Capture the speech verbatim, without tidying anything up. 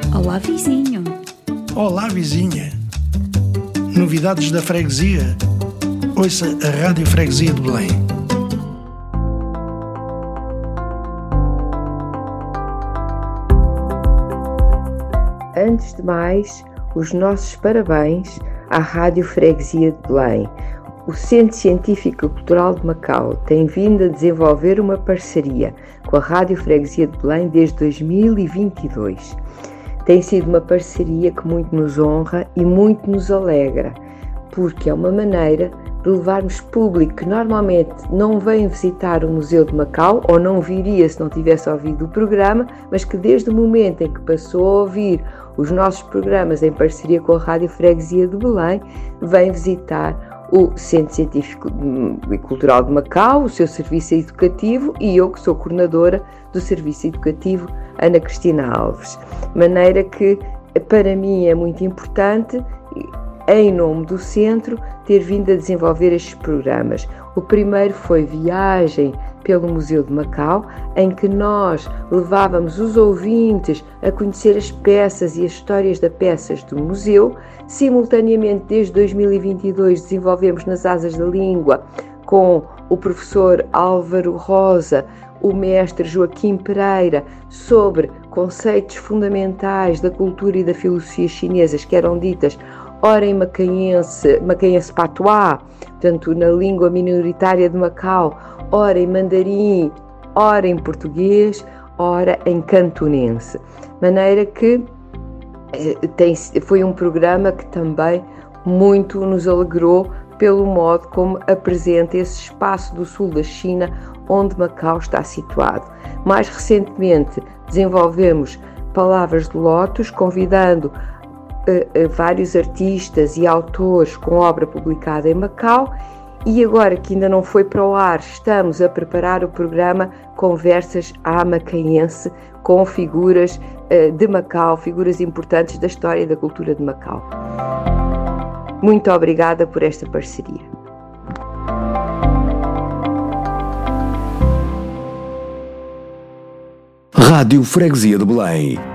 Olá, vizinho. Olá, vizinha. Novidades da freguesia? Ouça a Rádio Freguesia de Belém. Antes de mais, os nossos parabéns à Rádio Freguesia de Belém. O Centro Científico e Cultural de Macau tem vindo a desenvolver uma parceria com a Rádio Freguesia de Belém desde dois mil e vinte e dois. Tem sido uma parceria que muito nos honra e muito nos alegra, porque é uma maneira de levarmos público que normalmente não vem visitar o Museu de Macau ou não viria se não tivesse ouvido o programa, mas que desde o momento em que passou a ouvir os nossos programas em parceria com a Rádio Freguesia de Belém, vem visitar o Centro Científico e Cultural de Macau, o seu serviço educativo, e eu que sou coordenadora do serviço educativo, Ana Cristina Alves. De maneira que para mim é muito importante, em nome do centro, ter vindo a desenvolver estes programas. O primeiro foi Viagem pelo Museu de Macau, em que nós levávamos os ouvintes a conhecer as peças e as histórias das peças do museu. Simultaneamente, desde dois mil e vinte e dois, desenvolvemos nas Asas da Língua com o professor Álvaro Rosa, o mestre Joaquim Pereira, sobre conceitos fundamentais da cultura e da filosofia chinesas que eram ditas ora em macaense, macaense patuá, portanto na língua minoritária de Macau, ora em mandarim, ora em português, ora em cantonense. De maneira que tem, foi um programa que também muito nos alegrou pelo modo como apresenta esse espaço do sul da China onde Macau está situado. Mais recentemente desenvolvemos Palavras de Lótus, convidando uh, uh, vários artistas e autores com obra publicada em Macau, e agora que ainda não foi para o ar, estamos a preparar o programa Conversas à Macaense com figuras uh, de Macau, figuras importantes da história e da cultura de Macau. Muito obrigada por esta parceria. Rádio Freguesia de Belém.